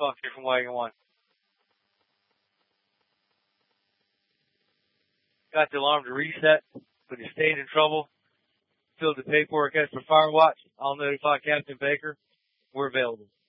Buck here from Wagon 1. Got the alarm to reset, but you stayed in trouble. Filled the paperwork as for Firewatch. I'll notify Captain Baker. We're available.